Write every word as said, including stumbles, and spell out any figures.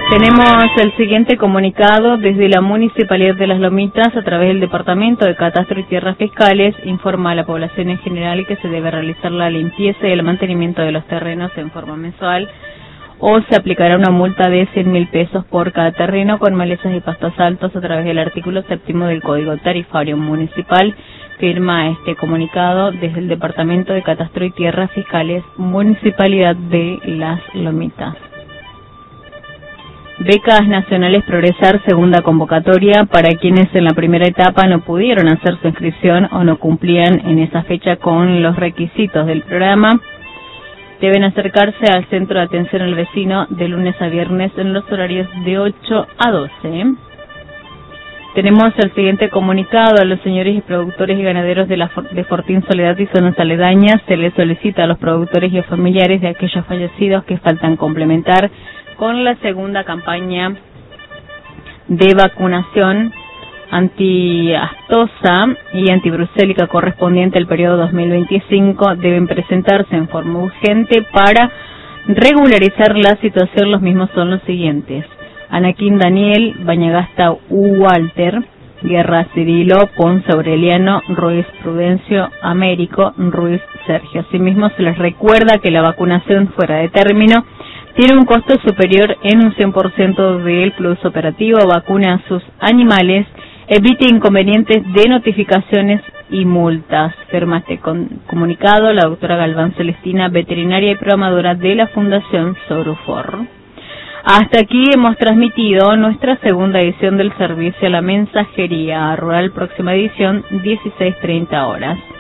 Tenemos el siguiente comunicado desde la Municipalidad de Las Lomitas a través del Departamento de Catastro y Tierras Fiscales. Informa a la población en general que se debe realizar la limpieza y el mantenimiento de los terrenos en forma mensual o se aplicará una multa de cien mil pesos por cada terreno con malezas y pastos altos a través del artículo séptimo del Código Tarifario Municipal. Firma este comunicado desde el Departamento de Catastro y Tierras Fiscales, Municipalidad de Las Lomitas. Becas Nacionales Progresar, segunda convocatoria para quienes en la primera etapa no pudieron hacer su inscripción o no cumplían en esa fecha con los requisitos del programa. Deben acercarse al Centro de Atención al Vecino de lunes a viernes en los horarios de ocho a doce. Tenemos el siguiente comunicado a los señores y productores y ganaderos de, la, de Fortín Soledad y zonas aledañas. Se les solicita a los productores y familiares de aquellos fallecidos que faltan complementar con la segunda campaña de vacunación antiaftosa y antibrucélica correspondiente al periodo dos mil veinticinco. Deben presentarse en forma urgente para regularizar la situación. Los mismos son los siguientes: Anaquín Daniel, Bañagasta Walter, Guerra Cirilo, Ponce Aureliano, Ruiz Prudencio, Américo, Ruiz Sergio. Asimismo, se les recuerda que la vacunación fuera de término tiene un costo superior en un cien por ciento del plus operativo. Vacuna a sus animales, evite inconvenientes de notificaciones y multas. Firma este con comunicado la doctora Galván Celestina, veterinaria y programadora de la Fundación Sorufor. Hasta aquí hemos transmitido nuestra segunda edición del servicio a la mensajería rural, próxima edición dieciséis treinta horas.